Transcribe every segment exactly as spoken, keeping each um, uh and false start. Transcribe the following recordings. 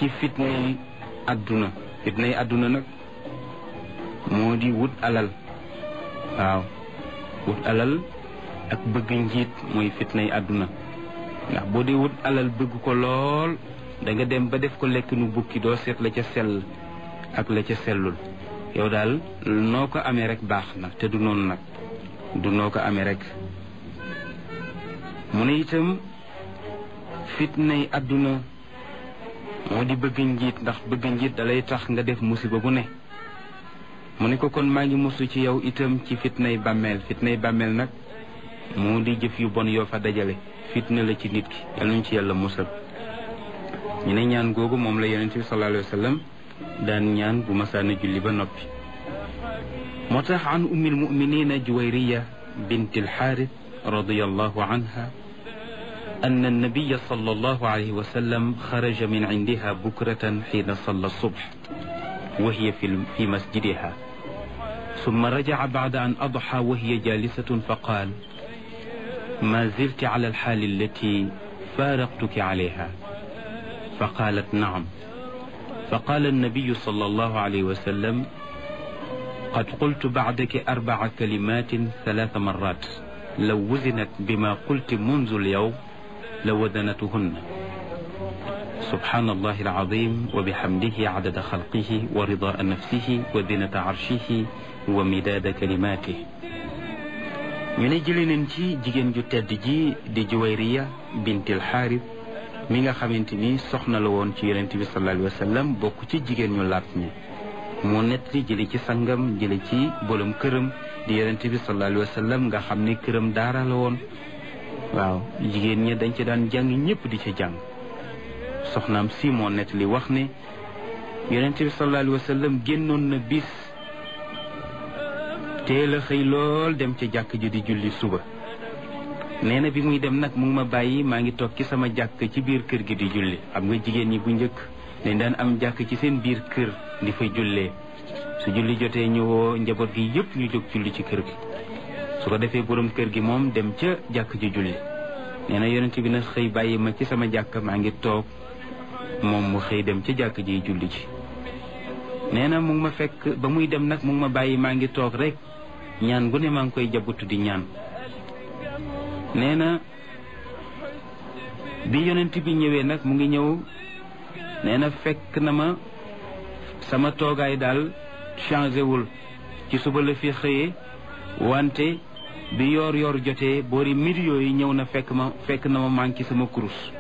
ci fitnay àdduna fitnay àdduna nag moo di wut alal waaw wut alal ak bëgg njiit mooy fitnay àdduna ndax boo dee wut alal bëgg ko lool da nga dem ba def ko lekk nu bukki doo seet la ca sell ak la ca sellul yow daal noo ko amee rek baax na te du noonu nag du noo ko amee rek mu ne itam fitnay àdduna moo di bëgg njiit ndax bëgg njiit dalay tax nga def musiba bu ne mu ne ko kon maa ngi musu ci yow itam ci fitnay bàmmeel fitnay bàmmeel nag moo di jëf yu bon yoo fa dajale fitna la ci nit ki yal nañu ci yàlla musal ñu ne ñaan googu moom la yonent bi sallallahu alayhi wa sallam daan ñaan bu masaana julli ba noppi moo tax an ummi almuminina juwayriya bint alxaaris radiyallahu anha أن النبي صلى الله عليه وسلم خرج من عندها بكرة حين صلى الصبح وهي في في مسجدها ثم رجع بعد أن أضحى وهي جالسة فقال ما زلت على الحال التي فارقتك عليها فقالت نعم فقال النبي صلى الله عليه وسلم قد قلت بعدك أربع كلمات ثلاث مرات لو وزنت بما قلت منذ اليوم لوزنتهن سبحان الله العظيم وبحمده عدد خلقه ورضاء نفسه وزنة عرشه ومداد كلماته ñu ne jëlee nañ ci jigéen ju tedd ji di Juwayriya bintil Xaaris mi nga xamante ni soxna la woon ci yonent bi sallallahu alayhi wa sallam bokk ci jigéen ñu laat ñi moo nettali jële ci sangam jële ci bolom këram di yonent bi sallallahu alayhi wa sallam nga xam ne këram daara la woon waaw jigéen ñi dañ ci daan jàng ñëpp di ci jàng soxnaam si moo nettali wax ne yonent bi sallallahu alayhi wa sallam génnoon na bis teel a xëy lool dem ca jàkk ji di julli suba nee na bi muy dem nag mu ngi ma bàyyi maa ngi toog ci sama jàkk ci biir kër gi di julli xam nga jigéen ñi bu njëkk dañ daan am jàkk ci seen biir kër di fa jullee su julli jotee ñu woo njaboot gi yëpp ñu jóg julli ci kër gi su ko defee borom kër gi moom dem ca jàkk ji julli nee na yonent bi nag xëy bàyyi ma ci sama jàkk maa ngi toog moom mu xëy dem ca jàkk ji julli ci nee na mu ngi ma fekk ba muy dem nag mu ngi ma bàyyi maa ngi toog rek ñaan gu ne maa ngi koy jabutu di ñaan nee na bi yonent bi ñëwee nag mu ngi ñëw nee na fekk na ma sama toogaay daal changé wul ci suba la fi xëyee wante bi yoor yoor jotee boori midi yooyu ñëw na fekk ma fekk na ma manqué sama kurus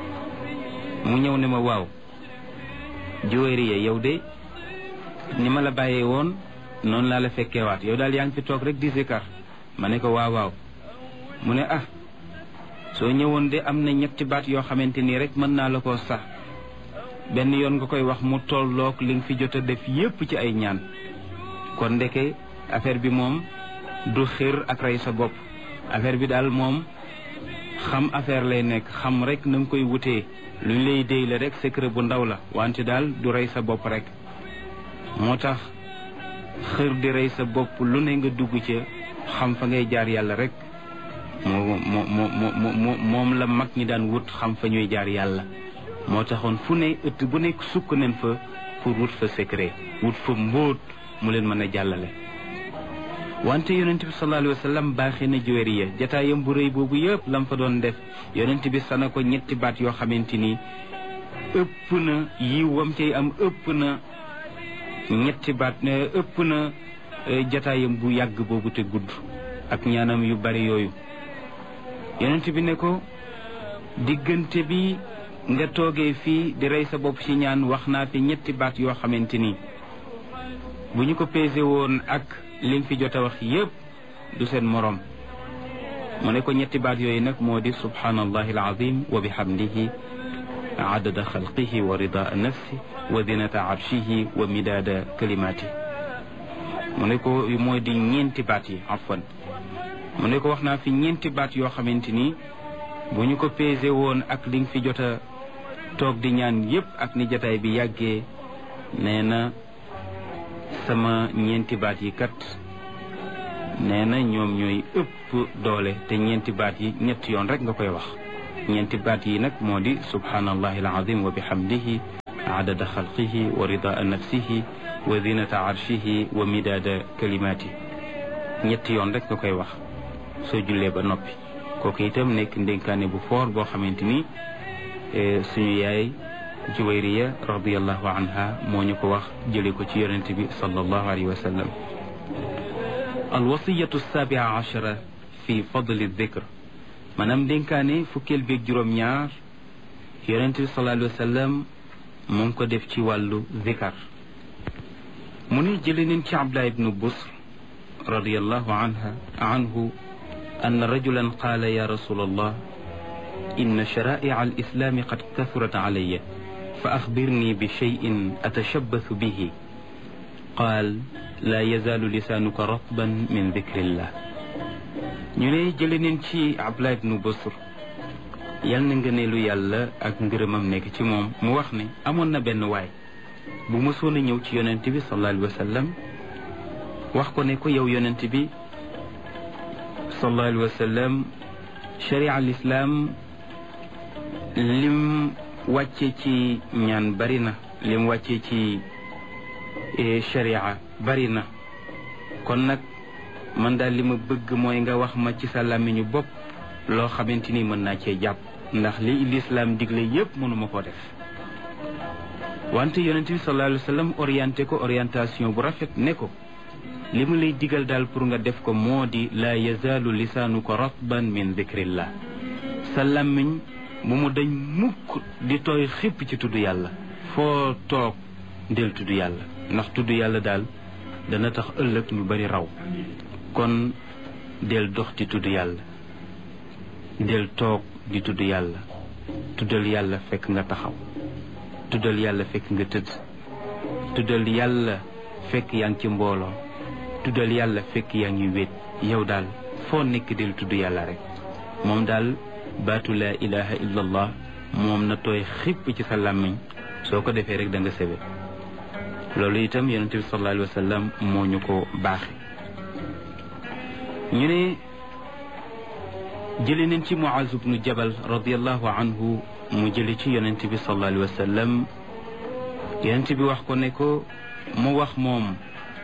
mu ñëw ne ma waaw Juwayriya yow de ni ma la bàyyee woon noonu laa la fekkee waat yow daal yaa ngi fi toog rek di zikar ma ne ko waaw waaw mu ne ah soo ñëwoon de am na ñetti baat yoo xamante nii rek mën naa la ko sax benn yoon nga koy wax mu tolloog li nga fi jot a def yépp ci ay ñaan kon ndeke affaire bi moom du xir ak rey sa bopp affaire bi daal moom xam affaire lay nekk xam rek na nga koy wutee lu ñu lay déy la rek secret bu ndaw la wante daal du rey sa bopp rek moo tax xër di rey sa bopp lu ne nga dugg ca xam fa ngay jaar yàlla rek moo moo moo moo moom la mag ñi daan wut xam fa ñuy jaar yàlla moo taxoon fu ne ëtt bu nekk sukk nañ fa pour wut fa secret wut fa mbóot mu leen mën a jàllale wante yonent bi sallallahu alayhi wa sallam baaxee na Juwayriya jataayam bu rëy boobu yëpp lam fa doon def yonent bi sana ko ñetti baat yoo xamante ni ëpp na yiw wam cay am ëpp na ñetti baat ëpp na jataayam bu yàgg boobu te gudd ak ñaanam yu bari yooyu yonent bi ne ko diggante bi nga toogee fii di rey sa bopp ci ñaan wax naa fi ñetti baat yoo xamante ni bu ñu ko pesé woon ak li nga fi jot a wax yépp du seen morom mu ne ko ñetti baat yooyu nag moo di subhanallahi alazim wa bihamdihi adada xalqihi wa ridaa nafsi wa zinata arshihi wa midaada kalimati mu ne ko moo di ñeenti baat yi afwan mu ne ko wax naa fi ñeenti baat yoo xamante ni bu ñu ko pesé woon ak li nga fi jot a toog di ñaan yépp ak ni jotaay bi yàggee nee na sama ñeenti baat yi kat nee na ñoom ñooy ëpp doole te ñeenti baat yi ñetti yoon rek nga koy wax ñeenti baat yi nag moo di subhanallahi alazim wa bihamdihi adada xalqihi wa ridaa nafsihi wa zinata arshihi wa midaada kalimaati ñetti yoon rek nga koy wax soo jullee ba noppi. kooku itam nekk ndénkaane bu foor boo xamante ni suñu yaay Juwayriya radiyallahu anha moo ñu ko wax jële ko ci yonent bi sallallahu alayhi wa sallam. alwasiyatu sabia achara fi fadli dikr maanaam ndénkaane fukkeel beeg juróom-ñaar yonent bi sallallahu alayhi wa sallam mu ngi ko def ci wàllu zikar. mu ni jële nañ ci Abdullah ibnu Busr radiyallahu anha anhu أن رجلا قال يا رسول الله إن شرائع الإسلام قد كثرت علي فأخبرني بشيء أتشبث به قال لا يزال لسانك رطبا من ذكر الله. ñu ne jële nañ ci Abdullah ibnu Busr yal na ngëneelu yàlla ak ngërëmam nekk ci moom mu wax ne amoon na benn waay bu mësoon a ñëw ci yonent bi sallallahu alayhi wa sallam wax ko ne ko yow yonent bi sallallahu alayhi wa sallam sharia al islam lim wàcce ci ñaan bari na lim wàcce ci sharia bari na kon nag man daal li ma bëgg mooy nga wax ma ci sa làmmiñu bopp loo xamante ni mën naa cee jàpp ndax li l'islam digle yépp mënuma koo def. wante yonent bi sallallahu alayhi wa sallam orienté ko orientation bu rafet ne ko li mu lay digal daal pour nga def ko moo di laa yazaalu lisaanuka ratban min dikrillah sa làmmiñ bu mu dañ mukk di tooy xipp ci tudd yàlla foo toog del tudd yàlla ndax tudd yàlla daal dana tax ëllëg ñu bari raw kon del dox di tudd yàlla del toog di tudd yàlla tuddal yàlla fekk nga taxaw tuddal yàlla fekk nga tëdd tuddal yàlla fekk yaa ngi ci mbooloo tuddal yàlla fekk yaa ngi wéet yow daal foo nekk del tudd yàlla rek moom daal baatu laa ilaha illa allah moom na tooy xipp ci sa làmmiñ soo ko defee rek da nga sebe loolu itam yonente bi sallallahu alayhi wa sallam moo ñu ko baaxe ñu ne jële nañ ci Muaz ibnu Jabal radiallahu anhu mu jële ci yonente bi sallallahu alayhi wa sallam yonente bi wax ko ne ko mu wax moom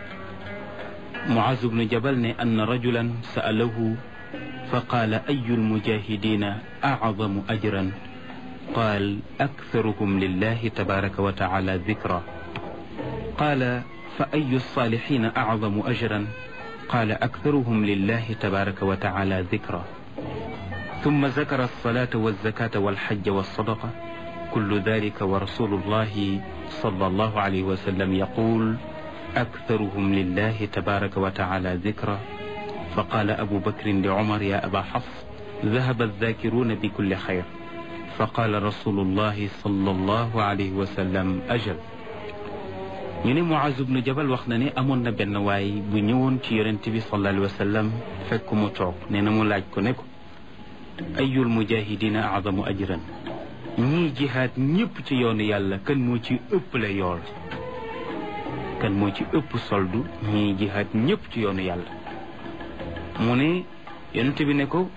Muaz ibnu Jabal ne anna rajulan sa'alahu fa qaala ayu lmujahidina acdamu ajran qaal aktharuhum lillahi tabaraka wa taala dikra qaala fa ayu lsalihina acdamu ajran qaala aktharuhum lillahi tabaraka wa taala dikra ثم ذكر الصلاة والزكاة والحج والصدقة كل ذلك ورسول الله صلى الله عليه وسلم يقول أكثرهم لله تبارك وتعالى ذكرا فقال أبو بكر لعمر يا أبا حفص ذهب الذاكرون بكل خير فقال رسول الله صلى الله عليه وسلم أجل ñu ne Muaz ibnu Jabal wax na ne amoon na benn waay bu ñëwoon ci yonent bi sallallahu alayhi wa sallam fekk mu toog nee na mu laaj ko ne ko ayul mujahidina a'zamu ajran ñii jihaad ñëpp ci yoonu yàlla kan moo ci ëpp la yool kan moo ci ëpp soldu ñii jihaad ñëpp ci yoonu yàlla mu ne yonent bi ne ko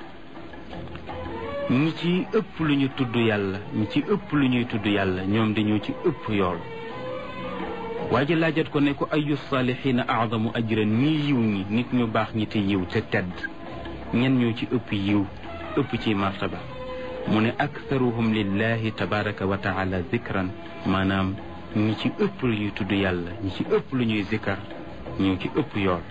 ñi ci ëpp lu ñu tudd yàlla ñi ci ëpp lu ñuy tudd yàlla ñoom dañoo ci ëpp yool waa ji laajat ko ne ko ayu saalihiina a'zamu ajran ñii yiw ñi nit ñu baax ñi te yiw te tedd ñen ñoo ci ëpp yiw ëpp ci martaba mu ne aktharuhum lillahi tabaraka wa taala zikran maanaam ñi ci ëpp lu ñuy tudd yàlla ñi ci ëpp lu ñuy zikar ñoo ci ëpp yool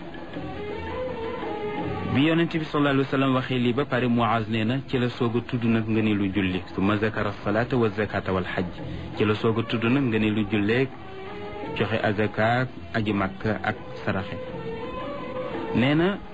bi yonent bi sallallahu alayhi wa sallam waxee lii ba pare Muaz nee na ci la soog a tudd nag nga ni lu julli summa zakara salaata wa zakata wal hajj ci la soog a tudd nag nga ni lu julleeg joxe azaka aji makka ak saraxe nee na